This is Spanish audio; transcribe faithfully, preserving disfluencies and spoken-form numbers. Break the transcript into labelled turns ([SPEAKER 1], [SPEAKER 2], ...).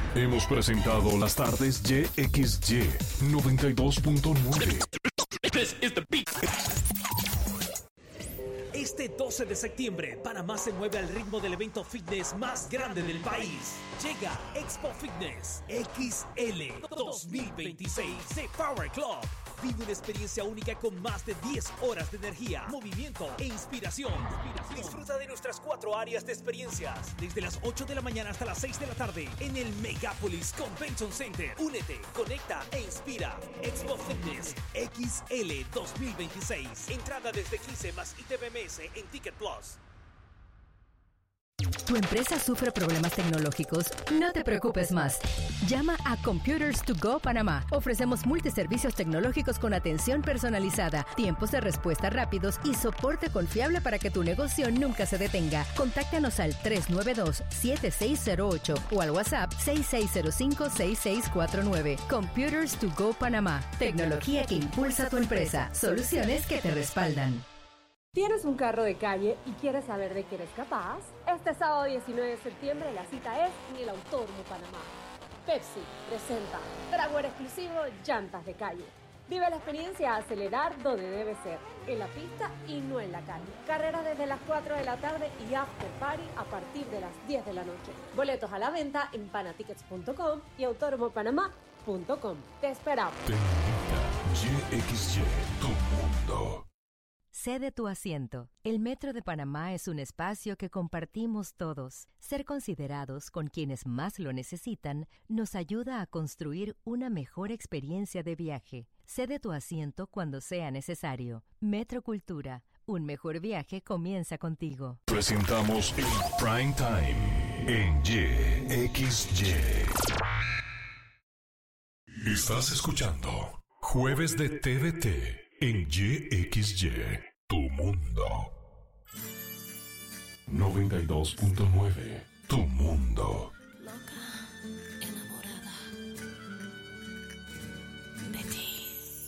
[SPEAKER 1] Hemos presentado las tardes Y X Y noventa y dos punto nueve.
[SPEAKER 2] Este doce de septiembre, Panamá se mueve al ritmo del evento fitness más grande del país. Llega Expo Fitness X L dos mil veintiséis de Power Club. Vive una experiencia única con más de diez horas de energía, movimiento e inspiración. inspiración. Disfruta de nuestras cuatro áreas de experiencias, desde las ocho de la mañana hasta las seis de la tarde en el Megapolis Convention Center. Únete, conecta e inspira. Expo Fitness X L dos mil veintiséis. Entrada desde quince más I T V M S en Ticket Plus.
[SPEAKER 3] ¿Tu empresa sufre problemas tecnológicos? No te preocupes más. Llama a Computers to Go Panamá. Ofrecemos multiservicios tecnológicos con atención personalizada, tiempos de respuesta rápidos y soporte confiable para que tu negocio nunca se detenga. Contáctanos al tres nueve dos, siete seis cero ocho o al WhatsApp seis seis cero cinco, seis seis cuatro nueve. Computers to Go Panamá. Tecnología que impulsa tu empresa. Soluciones que te respaldan.
[SPEAKER 4] ¿Tienes un carro de calle y quieres saber de qué eres capaz? Este sábado diecinueve de septiembre la cita es en el Autódromo Panamá. Pepsi presenta trago exclusivo Llantas de Calle. Vive la experiencia a acelerar donde debe ser, en la pista y no en la calle. Carrera desde las cuatro de la tarde y after party a partir de las diez de la noche. Boletos a la venta en panatickets punto com y autódromo panamá punto com. Te esperamos.
[SPEAKER 1] Y X Y, tu mundo.
[SPEAKER 3] Cede tu asiento. El Metro de Panamá es un espacio que compartimos todos. Ser considerados con quienes más lo necesitan nos ayuda a construir una mejor experiencia de viaje. Cede tu asiento cuando sea necesario. Metro Cultura. Un mejor viaje comienza contigo.
[SPEAKER 1] Presentamos el Prime Time en Y X Y. Estás escuchando Jueves de T V T en Y X Y. Tu mundo. noventa y dos punto nueve. Tu mundo.